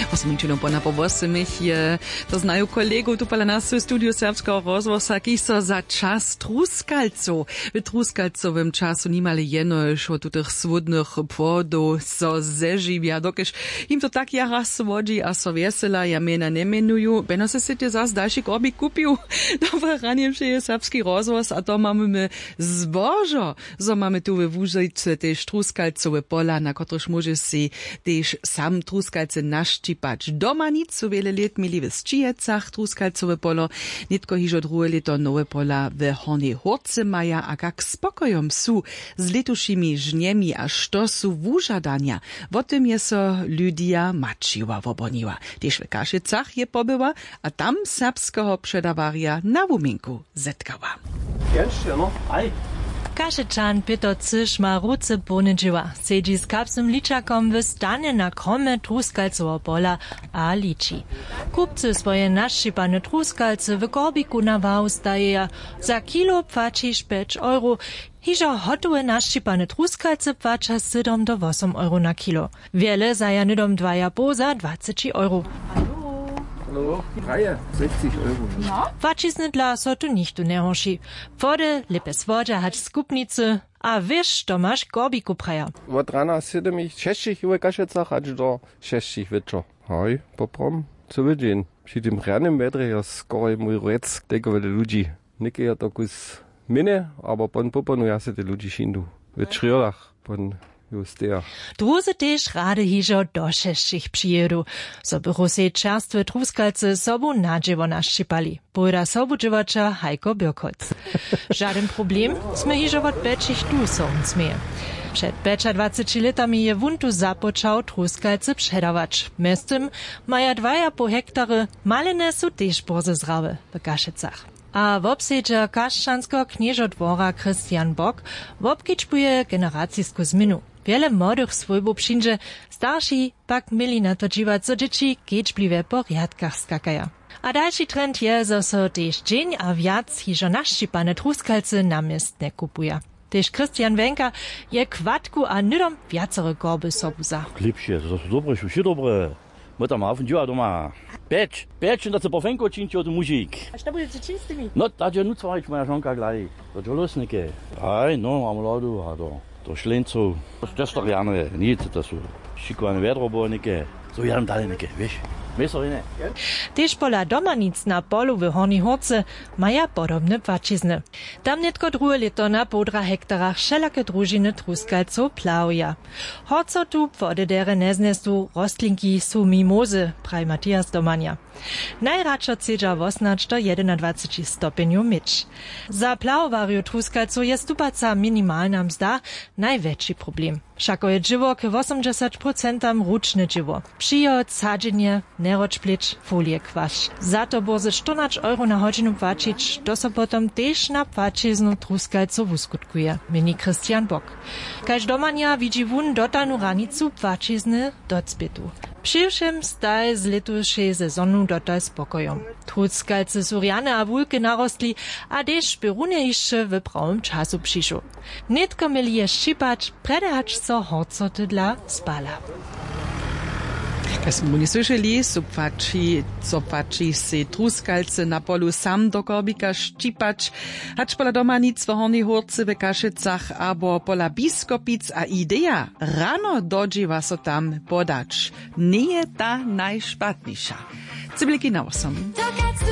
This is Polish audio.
8 po napowosynych je, to znają kolegów tu pala nas w studiu Serbskiego rozwosa, kiso za czas truskalców. W truskalcowym czasu nimale jenoś o tutych swódnych płodów so zeżywia, dokiż im to tak ja raz wodzi, a so wesela ja mena nie menuju, beno se syty zas dalszy grobik kupił. Dobra, raniem się je Serbski rozwos, a to mamy my zbożo. So mamy tu we Wóżejce też truskalcowe pola, na których może si też sam truskalce naščipać. Doma nic so wiele lat mieli w Sčijecach truskalcowe polo, nitko hižo druhe leto nowe pola w Hornej Hórce maja, a jak spokojom su z letušimi żniemi, a što su wužadania. O tym je so Lydia Mačiwa woboniła. Też w Kašicach je pobyła, a tam serbskiego przedawaria na Wuminku zetkała. Jeszcze, no, aj. Kašečan Peter Cyš ma ruce ponedživa. Sedži s kapsnym ličakom w stane na krome truskalcovo pola a liči. Kupcy swoje naščipane truskalce w korbiku na wał stajeja. Za kilo płacisz 5 euro. Hižo hotowe naščipane truskalce płaca 7 do 8 euro na kilo. Wiele za janydom 2,5 za 20 euro. Hallo, 60 euro. No? Płacisny dla so tu nichtu nie hoši. Wody, lepe słodzia hać skupnicy, a wiesz, to masz korbiku praja. Od rana siedzę ich 60 w Kašicach, aż do 60 wieczor. Hoj, poprom, co widzien. Przy tym ranym wetrze jest skoro mój rec tego ludzi. Nikke ja takus minne, aber pon poponu ja se te ludzi szindu. W Čriolach, pon Justia. Druzy też rady hižo do 60 przyjedu. So by Rusej czerstwe truskalce sobu nadziewo naščipali. Poda sobu dżywacza Heiko Birkot. Żaden problem, sme hižo od bečich tu są smie. Przed 25 latami je wuntu započał truskalce przedawać. Mestem maja 2,5 hektary, malene su też borze zrawe w Kašicach. A w obsedzie Kaščanskiego knieżodwora Christian Bock wobkiczpuje generacijsku zminu. Wiele młodych swojbów przyjdzie, starsi pak mieli na to dziwać, co dzieci kieczbliwe po riadkach skakaja. A dalszy trend je, że so też dzień a wiac hižo naščipane truskalce namiestne kupuje. Też Christian Wenka je kwadku a nydom wiacere korby sobu za. Klipsie, to są dobre, wszystko dobre. My tam auf działa doma. Peć, da se pofenko činči od mužik. A šta budete čistili? No, da je nucvarič moja žonka gledaj. To je losnike. Aj, no, mam lodu, a to šlencu. To je storjane, nic, to su šikovane vedrobornike. So jadam dalenike, viš. Mesovine. Też pola domanic na polu w Hornej Hórce maja podobne płacizny. Tam netko druhe leto na 1,5 hektarach wszelakie drużyny truskalców plauja. Horco tu podedere neznestu rostlinki su mimozy, praj Matthias Domania. Najradšo cedža vosnač do 21 stopeniu myć. Za plauwarju truskalców je stupaca minimalna mzda największy problem. Všako je dživo k 80% ručne dživo. Přijod, sadzenie, neročplič, folie kwasz. Za to boze 14 euro na hodinu płacić, to so potom też na płaciznu truskalców uskutkuje, mini Christian Bock. Kaž domania widzi wun dotanu ranicu płacizny docbytu. Přiwšem staj z letušej sezonu dotaj spokojom. Truskalce su rjane a wulke narostli, a też perune jeszcze w prawym czasu přišu. Nitko mieli je ščipać, predehać so horcoty dla spala. Jak smo nie słyszeli, so pači si truskalce na polu sam do korbika ščipać, hacz pola domanic w Hornej Hórce w Kašicach abo pola Biskopic, a idea rano dodziwa so tam podać. Nie je ta najšpatniejsza. Cybliki na 8.